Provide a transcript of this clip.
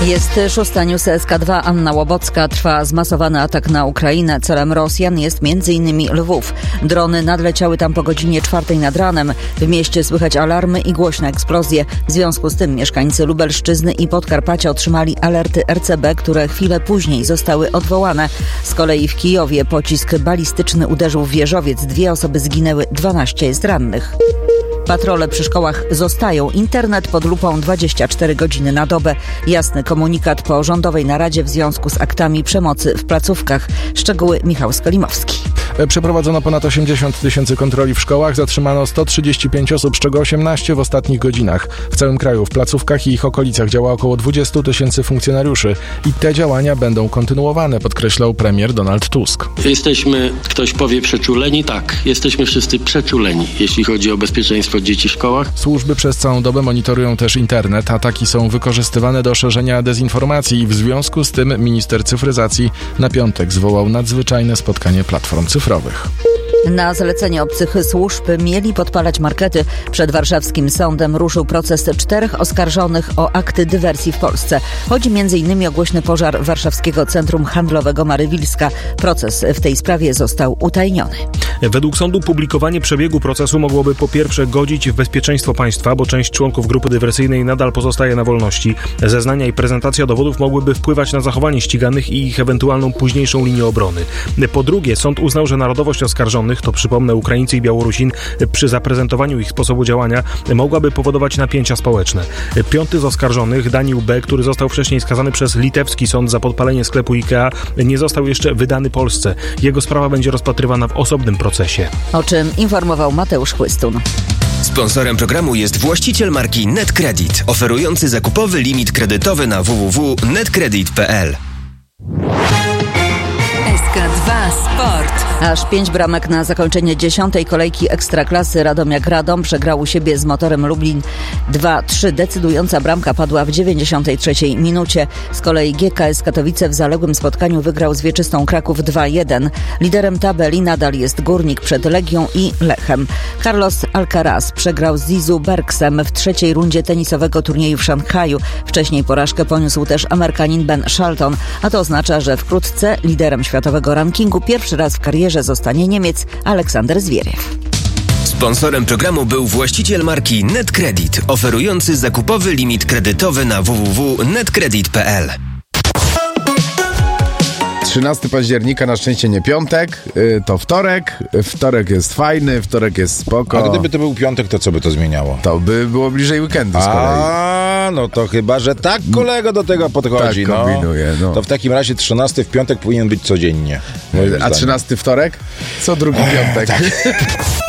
Jest 6. News SK2. Anna Łobocka. Trwa zmasowany atak na Ukrainę. Celem Rosjan jest m.in. Lwów. Drony nadleciały tam po godzinie 4 nad ranem. W mieście słychać alarmy i głośne eksplozje. W związku z tym mieszkańcy Lubelszczyzny i Podkarpacia otrzymali alerty RCB, które chwilę później zostały odwołane. Z kolei w Kijowie pocisk balistyczny uderzył w wieżowiec. 2 osoby zginęły, 12 jest rannych. Patrole przy szkołach zostają. Internet pod lupą 24 godziny na dobę. Jasny komunikat po rządowej naradzie w związku z aktami przemocy w placówkach. Szczegóły Michał Skolimowski. Przeprowadzono ponad 80 000 kontroli w szkołach. Zatrzymano 135 osób, z czego 18 w ostatnich godzinach. W całym kraju w placówkach i ich okolicach działa około 20 000 funkcjonariuszy. I te działania będą kontynuowane, podkreślał premier Donald Tusk. Jesteśmy, ktoś powie, przeczuleni? Tak, jesteśmy wszyscy przeczuleni, jeśli chodzi o bezpieczeństwo dzieci w szkołach. Służby przez całą dobę monitorują też internet. Ataki są wykorzystywane do szerzenia dezinformacji i w związku z tym minister cyfryzacji na piątek zwołał nadzwyczajne spotkanie platform cyfrowych. Na zalecenie obcych służb mieli podpalać markety. Przed warszawskim sądem ruszył proces 4 oskarżonych o akty dywersji w Polsce. Chodzi m.in. o głośny pożar warszawskiego centrum handlowego Marywilska. Proces w tej sprawie został utajniony. Według sądu publikowanie przebiegu procesu mogłoby po pierwsze godzić w bezpieczeństwo państwa, bo część członków grupy dywersyjnej nadal pozostaje na wolności. Zeznania i prezentacja dowodów mogłyby wpływać na zachowanie ściganych i ich ewentualną późniejszą linię obrony. Po drugie, sąd uznał, że narodowość oskarżonych, to przypomnę Ukraińcy i Białorusin, przy zaprezentowaniu ich sposobu działania mogłaby powodować napięcia społeczne. 5 z oskarżonych, Daniel B., który został wcześniej skazany przez litewski sąd za podpalenie sklepu IKEA, nie został jeszcze wydany Polsce. Jego sprawa będzie rozpatrywana w osobnym procesie. O czym informował Mateusz Chłystun. Sponsorem programu jest właściciel marki NetCredit, oferujący zakupowy limit kredytowy na www.netcredit.pl. SK2 Sport. Aż 5 bramek na zakończenie 10. kolejki Ekstraklasy. Radom przegrał u siebie z Motorem Lublin 2-3. Decydująca bramka padła w 93 minucie. Z kolei GKS Katowice w zaległym spotkaniu wygrał z Wieczystą Kraków 2-1. Liderem tabeli nadal jest Górnik przed Legią i Lechem. Carlos Alcaraz przegrał z Zizu Bergsem w 3. rundzie tenisowego turnieju w Szanghaju. Wcześniej porażkę poniósł też Amerykanin Ben Shelton, a to oznacza, że wkrótce liderem światowego rankingu pierwszy raz w karierze zostanie Niemiec Aleksander Zwieriew. Sponsorem programu był właściciel marki NetCredit, oferujący zakupowy limit kredytowy na www.netcredit.pl. 13 października, na szczęście nie piątek, to wtorek. Wtorek jest fajny, wtorek jest spoko. A gdyby to był piątek, to co by to zmieniało? To by było bliżej weekendu z kolei. No to chyba, że tak kolego do tego podchodzi. Tak kombinuje, no. To w takim razie 13 w piątek powinien być codziennie. A 13 wtorek? Co drugi piątek. Tak.